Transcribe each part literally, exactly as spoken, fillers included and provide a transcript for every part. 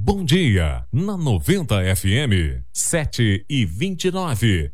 Bom Dia, na noventa F M, sete e vinte e nove.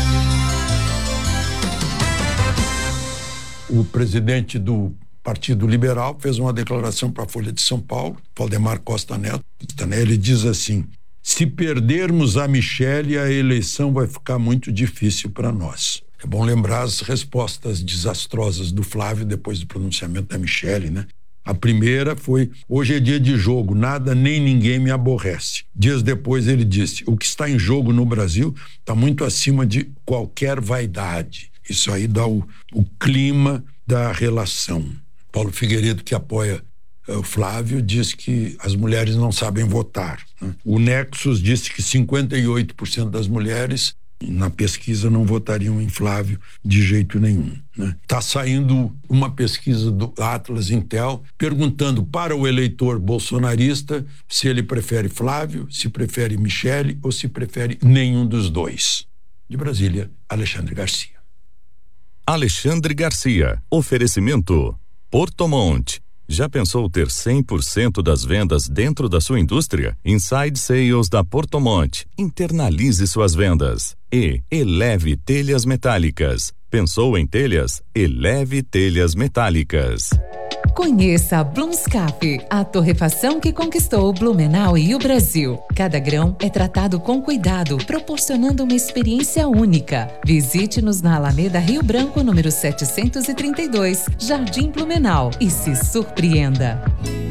O presidente do Partido Liberal fez uma declaração para a Folha de São Paulo, Valdemar Costa Neto. Ele diz assim: se perdermos a Michele, a eleição vai ficar muito difícil para nós. É bom lembrar as respostas desastrosas do Flávio depois do pronunciamento da Michele, né? A primeira foi: hoje é dia de jogo, nada nem ninguém me aborrece. Dias depois ele disse: o que está em jogo no Brasil está muito acima de qualquer vaidade. Isso aí dá o, o clima da relação. Paulo Figueiredo, que apoia uh, o Flávio, diz que as mulheres não sabem votar, né? O Nexus disse que cinquenta e oito por cento das mulheres na pesquisa não votariam em Flávio de jeito nenhum, né? Tá saindo uma pesquisa do Atlas Intel perguntando para o eleitor bolsonarista se ele prefere Flávio, se prefere Michele ou se prefere nenhum dos dois. De Brasília, Alexandre Garcia. Alexandre Garcia. Oferecimento Porto Monte. Já pensou ter cem por cento das vendas dentro da sua indústria? Inside Sales da Porto Monte. Internalize suas vendas. E Eleve Telhas Metálicas. Pensou em telhas? Eleve Telhas Metálicas. Conheça a Blumscap, a torrefação que conquistou Blumenau e o Brasil. Cada grão é tratado com cuidado, proporcionando uma experiência única. Visite-nos na Alameda Rio Branco, número setecentos e trinta e dois, Jardim Blumenau, e se surpreenda.